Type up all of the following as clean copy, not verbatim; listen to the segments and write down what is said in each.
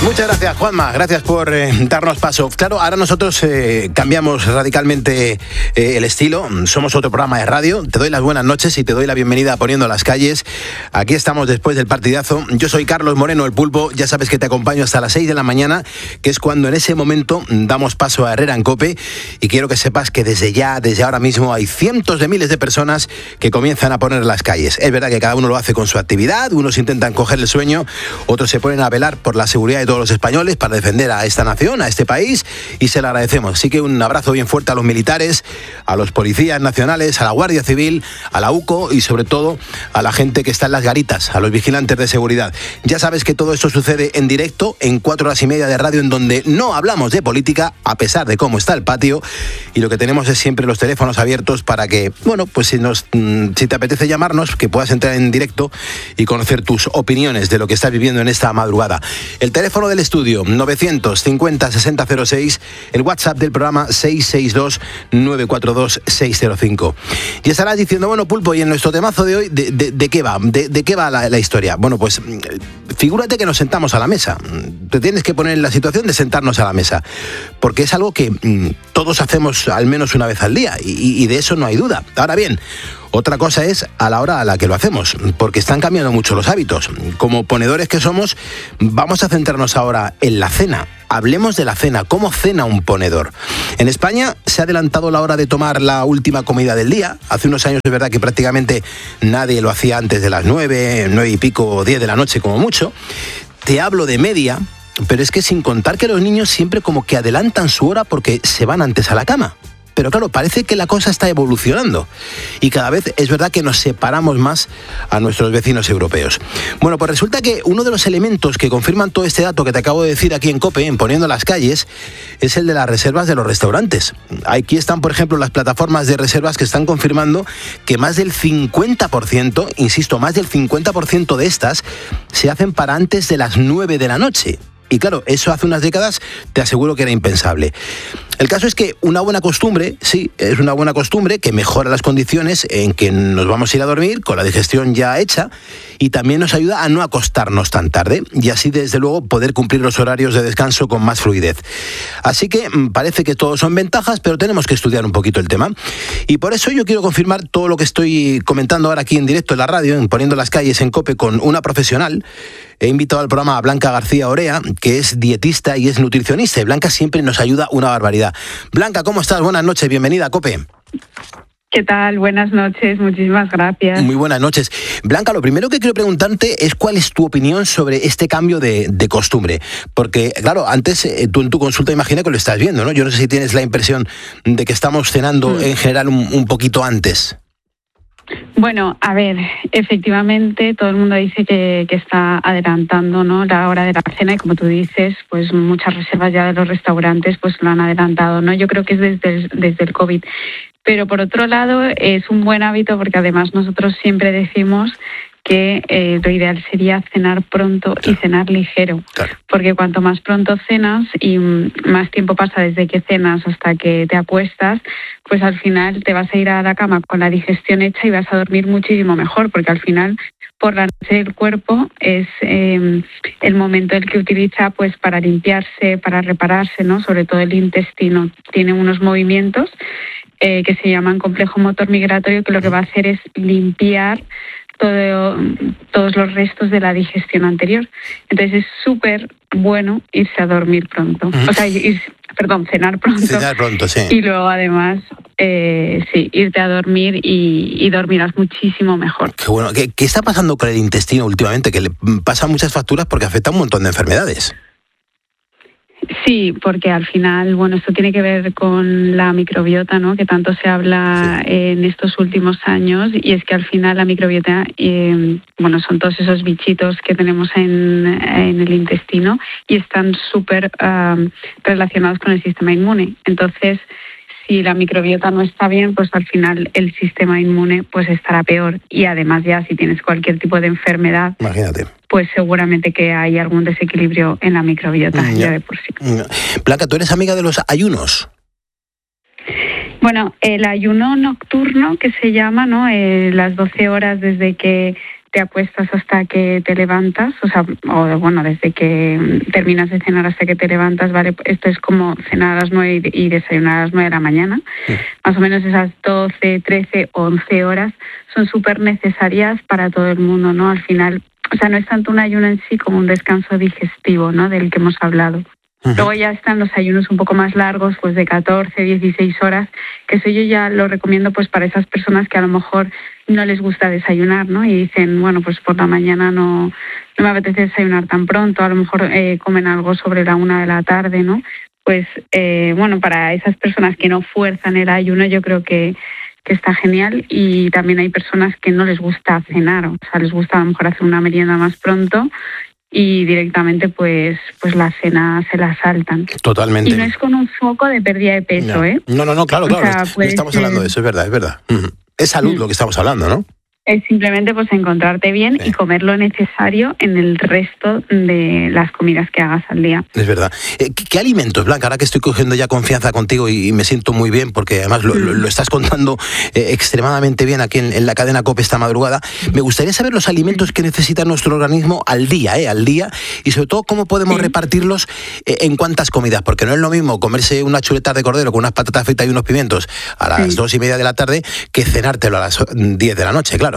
Muchas gracias, Juanma. Gracias por darnos paso. Claro, ahora nosotros cambiamos radicalmente el estilo. Somos otro programa de radio. Te doy las buenas noches y te doy la bienvenida a Poniendo las Calles. Aquí estamos después del partidazo. Yo soy Carlos Moreno, el Pulpo. Ya sabes que te acompaño hasta las 6 de la mañana, que es cuando en ese momento damos paso a Herrera en COPE. Y quiero que sepas que desde ahora mismo, hay cientos de miles de personas que comienzan a poner las calles. Es verdad que cada uno lo hace con su actividad. Unos intentan coger el sueño, otros se ponen a velar por la seguridad de todos los españoles para defender a esta nación, a este país, y se lo agradecemos. Así que un abrazo bien fuerte a los militares, a los policías nacionales, a la Guardia Civil, a la UCO y sobre todo a la gente que está en las garitas, a los vigilantes de seguridad. Ya sabes que todo esto sucede en directo, en 4 horas y media de radio, en donde no hablamos de política, a pesar de cómo está el patio, y lo que tenemos es siempre los teléfonos abiertos para que, bueno, pues si te apetece llamarnos, que puedas entrar en directo y conocer tus opiniones de lo que estás viviendo en esta madrugada. El teléfono del estudio 950-6006, el WhatsApp del programa 662-942-605. Y estarás diciendo, bueno, Pulpo, y en nuestro temazo de hoy, ¿de qué va? ¿De qué va la historia? Bueno, pues figúrate que nos sentamos a la mesa. Te tienes que poner en la situación de sentarnos a la mesa, porque es algo que todos hacemos al menos una vez al día, y de eso no hay duda. Ahora bien, otra cosa es a la hora a la que lo hacemos, porque están cambiando mucho los hábitos. Como ponedores que somos, vamos a centrarnos ahora en la cena. Hablemos de la cena. ¿Cómo cena un ponedor? En España se ha adelantado la hora de tomar la última comida del día. Hace unos años es verdad que prácticamente nadie lo hacía antes de las 9 y pico, 10 de la noche como mucho. Te hablo de media, pero es que sin contar que los niños siempre como que adelantan su hora porque se van antes a la cama. Pero claro, parece que la cosa está evolucionando y cada vez es verdad que nos separamos más a nuestros vecinos europeos. Bueno, pues resulta que uno de los elementos que confirman todo este dato que te acabo de decir aquí en COPE, en Poniendo las Calles, es el de las reservas de los restaurantes. Aquí están, por ejemplo, las plataformas de reservas que están confirmando que más del 50%, insisto, más del 50% de estas se hacen para antes de las 9 de la noche. Y claro, eso hace unas décadas te aseguro que era impensable. El caso es que una buena costumbre, sí, es una buena costumbre que mejora las condiciones en que nos vamos a ir a dormir con la digestión ya hecha y también nos ayuda a no acostarnos tan tarde y así desde luego poder cumplir los horarios de descanso con más fluidez. Así que parece que todo son ventajas, pero tenemos que estudiar un poquito el tema. Y por eso yo quiero confirmar todo lo que estoy comentando ahora aquí en directo en la radio, en Poniendo las Calles en COPE con una profesional. He invitado al programa a Blanca García Orea, que es dietista y es nutricionista. Y Blanca siempre nos ayuda una barbaridad. Blanca, ¿cómo estás? Buenas noches, bienvenida a COPE. ¿Qué tal? Buenas noches, muchísimas gracias. Muy buenas noches. Blanca, lo primero que quiero preguntarte es cuál es tu opinión sobre este cambio de costumbre. Porque, claro, antes tú en tu consulta imagino que lo estás viendo, ¿no? Yo no sé si tienes la impresión de que estamos cenando en general un poquito antes. Bueno, a ver, efectivamente todo el mundo dice que está adelantando, ¿no?, la hora de la cena y como tú dices, pues muchas reservas ya de los restaurantes pues lo han adelantado, ¿no? Yo creo que es desde el COVID. Pero por otro lado es un buen hábito porque además nosotros siempre decimos que lo ideal sería cenar pronto y cenar ligero, claro. Porque cuanto más pronto cenas y más tiempo pasa desde que cenas hasta que te acuestas, pues al final te vas a ir a la cama con la digestión hecha y vas a dormir muchísimo mejor, porque al final por la noche el cuerpo es el momento el que utiliza pues para limpiarse, para repararse, ¿no? Sobre todo el intestino tiene unos movimientos que se llaman complejo motor migratorio, que lo que va a hacer es limpiar todos los restos de la digestión anterior. Entonces es súper bueno irse a dormir pronto. O sea, cenar pronto. Cenar pronto, sí. Y luego además, irte a dormir y dormirás muchísimo mejor. Qué bueno. ¿Qué está pasando con el intestino últimamente? Que le pasan muchas facturas porque afecta a un montón de enfermedades. Sí, porque al final, bueno, esto tiene que ver con la microbiota, ¿no?, que tanto se habla en estos últimos años, y es que al final la microbiota, son todos esos bichitos que tenemos en el intestino y están súper relacionados con el sistema inmune. Entonces, si la microbiota no está bien, pues al final el sistema inmune pues estará peor. Y además ya si tienes cualquier tipo de enfermedad, imagínate, pues seguramente que hay algún desequilibrio en la microbiota ya de por sí. Blanca, ¿tú eres amiga de los ayunos? Bueno, el ayuno nocturno que se llama, ¿no? Las 12 horas desde que te acuestas hasta que te levantas, o bueno, desde que terminas de cenar hasta que te levantas, ¿vale? Esto es como cenar a las 9 y desayunar a las 9 de la mañana. Sí. Más o menos esas 12, 13, 11 horas son súper necesarias para todo el mundo, ¿no? Al final, no es tanto un ayuno en sí como un descanso digestivo, ¿no? Del que hemos hablado. Uh-huh. Luego ya están los ayunos un poco más largos, pues de 14, 16 horas, que eso yo ya lo recomiendo pues para esas personas que a lo mejor no les gusta desayunar, ¿no? Y dicen, bueno, pues por la mañana no me apetece desayunar tan pronto, a lo mejor comen algo sobre la 1 de la tarde, ¿no? Pues, bueno, para esas personas que no fuerzan el ayuno, yo creo que está genial. Y también hay personas que no les gusta cenar, les gusta a lo mejor hacer una merienda más pronto y directamente pues la cena se la saltan. Totalmente. Y no es con un foco de pérdida de peso, no. ¿eh? No, claro. Estamos hablando de eso, es verdad. Es salud lo que estamos hablando, ¿no? Es simplemente pues encontrarte bien y comer lo necesario en el resto de las comidas que hagas al día. Es verdad. ¿Qué alimentos, Blanca? Ahora que estoy cogiendo ya confianza contigo y me siento muy bien porque además lo estás contando extremadamente bien aquí en la cadena COPE esta madrugada, me gustaría saber los alimentos que necesita nuestro organismo al día, y sobre todo cómo podemos repartirlos en cuántas comidas, porque no es lo mismo comerse unas chuletas de cordero con unas patatas fritas y unos pimientos a las 2:30 de la tarde que cenártelo a las 10 de la noche, claro.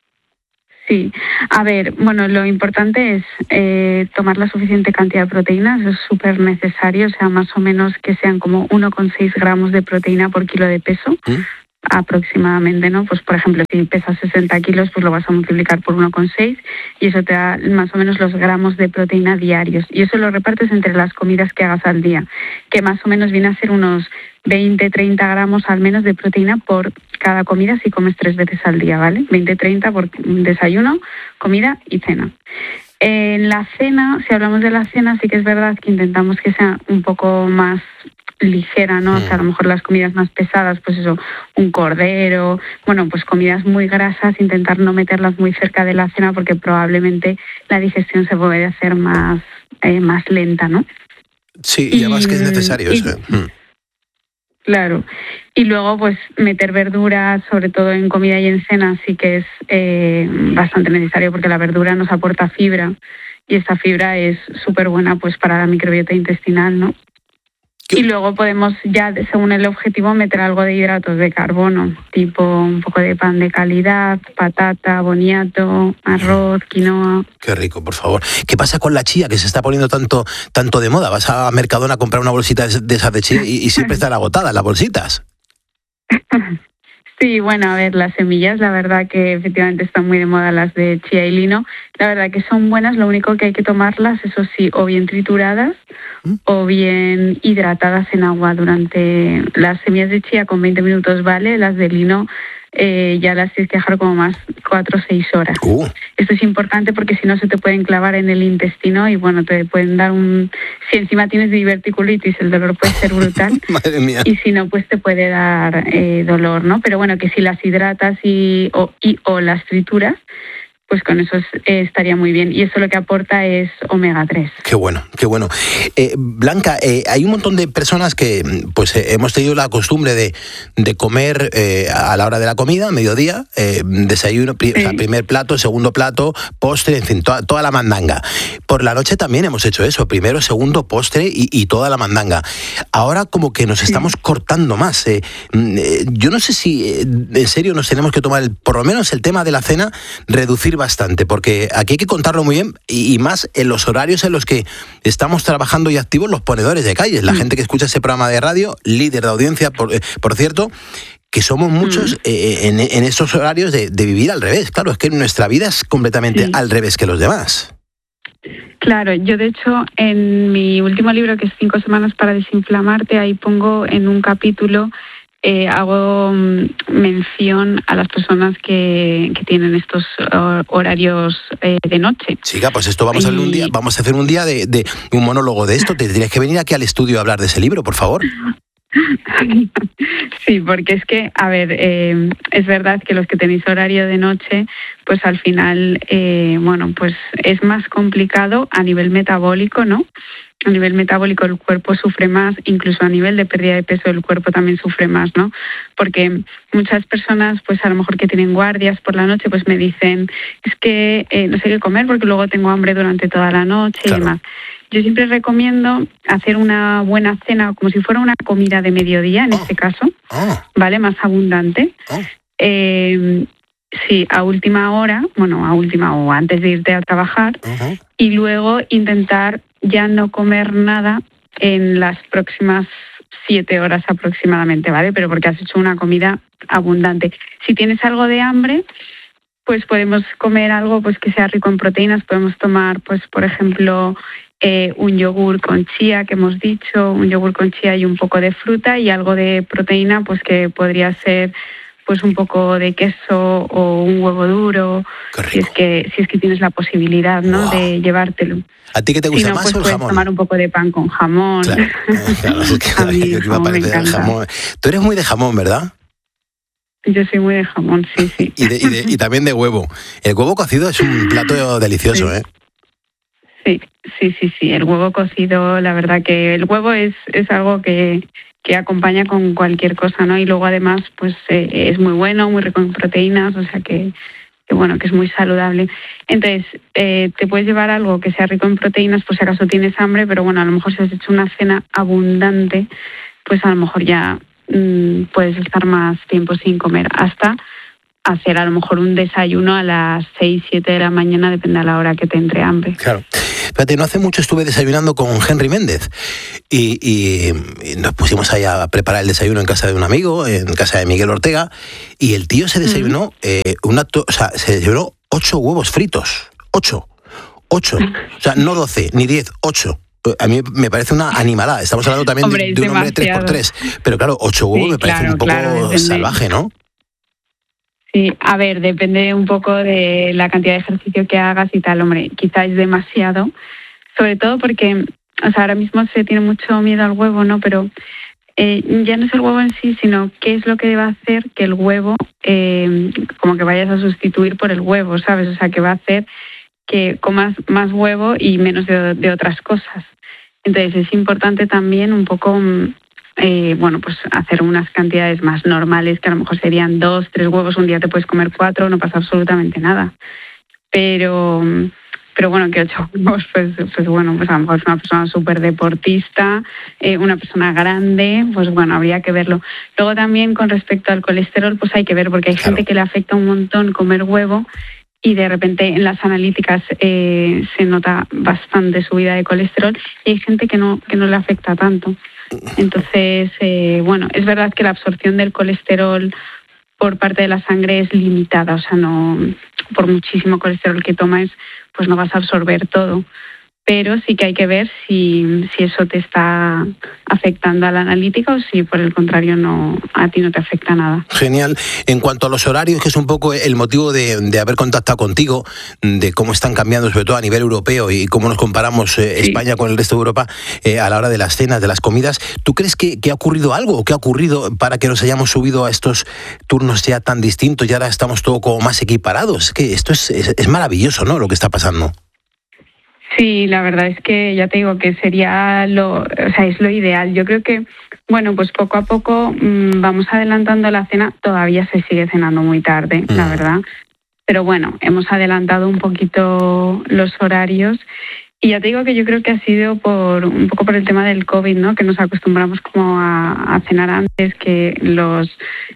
Sí, a ver, bueno, lo importante es tomar la suficiente cantidad de proteínas, es súper necesario, más o menos que sean como 1,6 gramos de proteína por kilo de peso, aproximadamente, ¿no? Pues, por ejemplo, si pesas 60 kilos, pues lo vas a multiplicar por 1,6 y eso te da más o menos los gramos de proteína diarios. Y eso lo repartes entre las comidas que hagas al día, que más o menos viene a ser unos 20-30 gramos al menos de proteína por cada comida si comes 3 veces al día, ¿vale? 20-30 por desayuno, comida y cena. En la cena, si hablamos de la cena, sí que es verdad que intentamos que sea un poco más ligera, ¿no? A lo mejor las comidas más pesadas, pues eso, un cordero, bueno, pues comidas muy grasas, intentar no meterlas muy cerca de la cena porque probablemente la digestión se puede hacer más lenta, ¿no? Sí, y además que es necesario eso. Claro. Y luego, pues, meter verduras, sobre todo en comida y en cena, sí que es bastante necesario porque la verdura nos aporta fibra y esta fibra es súper buena, pues, para la microbiota intestinal, ¿no? Y luego podemos ya, según el objetivo, meter algo de hidratos de carbono, tipo un poco de pan de calidad, patata, boniato, arroz, quinoa. Qué rico, por favor. ¿Qué pasa con la chía, que se está poniendo tanto de moda? Vas a Mercadona a comprar una bolsita de esas de chía y siempre están agotadas las bolsitas. Sí, bueno, a ver, las semillas, la verdad que efectivamente están muy de moda las de chía y lino. La verdad que son buenas, lo único que hay que tomarlas, eso sí, o bien trituradas o bien hidratadas en agua durante... Las semillas de chía con 20 minutos vale, las de lino ya las tienes que dejar como más 4 o 6 horas. Esto es importante porque si no se te pueden clavar en el intestino y bueno, te pueden dar si encima tienes diverticulitis, el dolor puede ser brutal. Madre mía. Y si no, pues te puede dar dolor, ¿no? Pero bueno, que si las hidratas o las trituras, pues con eso estaría muy bien. Y eso lo que aporta es omega 3. Qué bueno. Blanca, hay un montón de personas que pues hemos tenido la costumbre de comer a la hora de la comida, mediodía, desayuno, primer plato, segundo plato, postre, en fin, toda la mandanga. Por la noche también hemos hecho eso, primero, segundo, postre y toda la mandanga. Ahora como que nos estamos cortando más. Yo no sé si en serio nos tenemos que tomar por lo menos el tema de la cena, reducir bastante, porque aquí hay que contarlo muy bien y más en los horarios en los que estamos trabajando y activos los ponedores de calles, la gente que escucha ese programa de radio, líder de audiencia, por cierto, que somos muchos en esos horarios de vivir al revés. Claro, es que nuestra vida es completamente al revés que los demás. Claro, yo de hecho en mi último libro, que es 5 semanas para desinflamarte, ahí pongo en un capítulo hago mención a las personas que tienen estos horarios de noche. Chica, pues esto vamos a hacer un día de un monólogo de esto. Te tienes que venir aquí al estudio a hablar de ese libro, por favor. Sí, porque es que, a ver, es verdad que los que tenéis horario de noche, pues al final, bueno, pues es más complicado a nivel metabólico, ¿no? A nivel metabólico el cuerpo sufre más, incluso a nivel de pérdida de peso el cuerpo también sufre más, ¿no? Porque muchas personas, pues a lo mejor que tienen guardias por la noche, pues me dicen, es que no sé qué comer porque luego tengo hambre durante toda la noche y demás. Yo siempre recomiendo hacer una buena cena, como si fuera una comida de mediodía, en este caso, ¿vale? Más abundante. Sí, a última hora, bueno, a última o antes de irte a trabajar, y luego intentar ya no comer nada en las próximas 7 horas aproximadamente, ¿vale? Pero porque has hecho una comida abundante. Si tienes algo de hambre, pues podemos comer algo pues que sea rico en proteínas. Podemos tomar, pues por ejemplo, un yogur con chía, que hemos dicho, un yogur con chía y un poco de fruta, y algo de proteína, pues que podría ser pues un poco de queso o un huevo duro, si es que tienes la posibilidad, ¿no? De llevártelo. ¿A ti qué te gusta si no, más pues o el puedes jamón? tomar un poco de pan con jamón. Claro, es que a mí me parece el jamón. Tú eres muy de jamón, ¿verdad? Yo soy muy de jamón, sí, sí. Y también de huevo. El huevo cocido es un plato delicioso, sí. ¿eh? Sí. El huevo cocido, la verdad que el huevo es algo que acompaña con cualquier cosa, ¿no? Y luego además, pues es muy bueno, muy rico en proteínas, o sea que bueno, que es muy saludable. Entonces, te puedes llevar algo que sea rico en proteínas por si acaso tienes hambre, pero bueno, a lo mejor si has hecho una cena abundante, pues a lo mejor ya puedes estar más tiempo sin comer, hasta hacer a lo mejor un desayuno a las 6, 7 de la mañana, depende a la hora que te entre hambre. Claro. Fíjate, no hace mucho estuve desayunando con Henry Méndez y nos pusimos ahí a preparar el desayuno en casa de un amigo, en casa de Miguel Ortega, y el tío se desayunó, se desayunó 8 huevos fritos. 8. O sea, no 12 ni 10, 8. A mí me parece una animalada. Estamos hablando también de un hombre 3x3. Pero claro, 8 huevos me parece un poco salvaje, ¿no? Sí, a ver, depende un poco de la cantidad de ejercicio que hagas y tal, hombre, quizá es demasiado, sobre todo porque, o sea, ahora mismo se tiene mucho miedo al huevo, ¿no? Pero ya no es el huevo en sí, sino qué es lo que va a hacer que el huevo, como que vayas a sustituir por el huevo, ¿sabes? O sea, que va a hacer que comas más huevo y menos de otras cosas. Entonces es importante también un poco... bueno, pues hacer unas cantidades más normales, que a lo mejor serían 2, 3 huevos, un día te puedes comer 4, no pasa absolutamente nada. Pero bueno, que 8 huevos, pues bueno, pues a lo mejor es una persona súper deportista, una persona grande, pues bueno, habría que verlo. Luego también con respecto al colesterol, pues hay que ver, porque hay gente que le afecta un montón comer huevo, y de repente en las analíticas se nota bastante subida de colesterol, y hay gente que no le afecta tanto. Entonces, bueno, es verdad que la absorción del colesterol por parte de la sangre es limitada, o sea, no, por muchísimo colesterol que tomes, pues no vas a absorber todo. Pero sí que hay que ver si eso te está afectando a la analítica o si por el contrario a ti no te afecta nada. Genial. En cuanto a los horarios, que es un poco el motivo de haber contactado contigo, de cómo están cambiando sobre todo a nivel europeo y cómo nos comparamos España con el resto de Europa a la hora de las cenas, de las comidas, ¿tú crees que ha ocurrido algo o qué ha ocurrido para que nos hayamos subido a estos turnos ya tan distintos y ahora estamos todos como más equiparados? Es que esto es maravilloso, ¿no?, lo que está pasando. Sí, la verdad es que ya te digo que sería es lo ideal. Yo creo que, bueno, pues poco a poco vamos adelantando la cena. Todavía se sigue cenando muy tarde, la verdad. Pero bueno, hemos adelantado un poquito los horarios. Y ya te digo que yo creo que ha sido un poco por el tema del COVID, ¿no? Que nos acostumbramos como a cenar antes, que los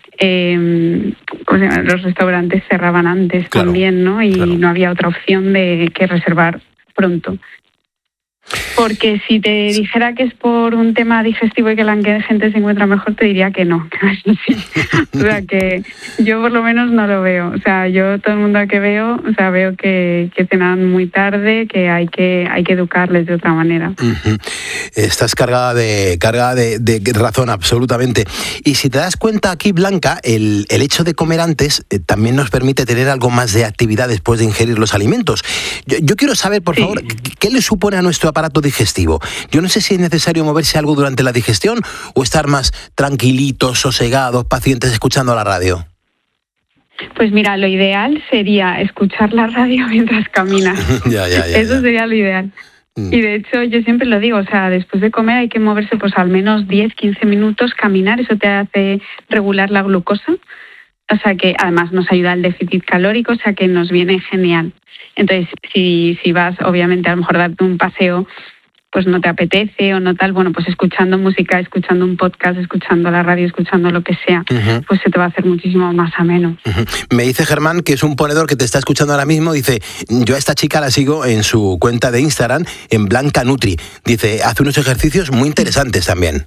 restaurantes cerraban antes, claro, también, ¿no? Y claro, no había otra opción que reservar pronto. Porque si te dijera que es por un tema digestivo y que la gente se encuentra mejor, te diría que no, que no es así. O sea, que yo por lo menos no lo veo. O sea, yo todo el mundo que veo, o sea, veo que cenan muy tarde, que hay que educarles de otra manera. Uh-huh. Estás cargada de razón, absolutamente. Y si te das cuenta aquí, Blanca, el hecho de comer antes también nos permite tener algo más de actividad después de ingerir los alimentos. Yo quiero saber, por favor, ¿qué le supone a nuestro aparato digestivo? Yo no sé si es necesario moverse algo durante la digestión o estar más tranquilitos, sosegados, pacientes, escuchando la radio. Pues mira, lo ideal sería escuchar la radio mientras caminas. Eso sería lo ideal. Y de hecho yo siempre lo digo, o sea, después de comer hay que moverse pues al menos 10-15 minutos, caminar, eso te hace regular la glucosa, o sea que además nos ayuda al déficit calórico, o sea que nos viene genial. Entonces si vas, obviamente a lo mejor darte un paseo, pues no te apetece o no tal, bueno, pues escuchando música, escuchando un podcast, escuchando la radio, escuchando lo que sea, pues se te va a hacer muchísimo más ameno. Me dice Germán, que es un ponedor que te está escuchando ahora mismo, dice, yo a esta chica la sigo en su cuenta de Instagram, en Blanca Nutri. Dice, hace unos ejercicios muy interesantes también.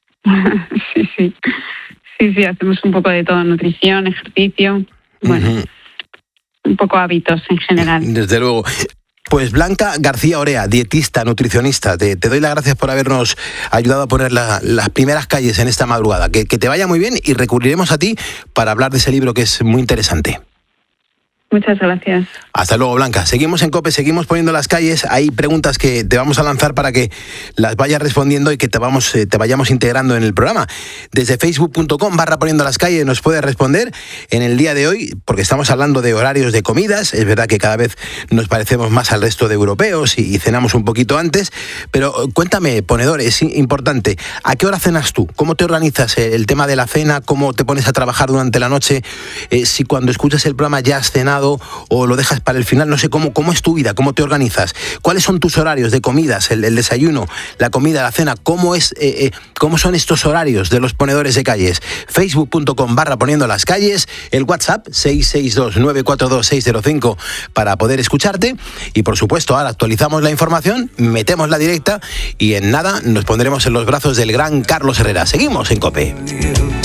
Sí, hacemos un poco de todo, nutrición, ejercicio, bueno, un poco hábitos en general. Desde luego. Pues Blanca García Orea, dietista, nutricionista, te doy las gracias por habernos ayudado a poner las primeras calles en esta madrugada. Que te vaya muy bien y recurriremos a ti para hablar de ese libro que es muy interesante. Muchas gracias. Hasta luego, Blanca. Seguimos en COPE, seguimos poniendo las calles. Hay preguntas que te vamos a lanzar para que las vayas respondiendo y que te vayamos integrando en el programa. Desde facebook.com/poniendo las calles nos puedes responder en el día de hoy, porque estamos hablando de horarios de comidas. Es verdad que cada vez nos parecemos más al resto de europeos y cenamos un poquito antes, pero cuéntame, ponedor, es importante, ¿a qué hora cenas tú? ¿Cómo te organizas el tema de la cena? ¿Cómo te pones a trabajar durante la noche? Si cuando escuchas el programa ya has cenado o lo dejas para el final, no sé, ¿cómo es tu vida? ¿Cómo te organizas? ¿Cuáles son tus horarios de comidas? El desayuno, la comida, la cena, ¿cómo son estos horarios de los ponedores de calles? Facebook.com/poniendo las calles, el WhatsApp 662-942-605 para poder escucharte y por supuesto ahora actualizamos la información, metemos la directa y en nada nos pondremos en los brazos del gran Carlos Herrera. Seguimos en COPE.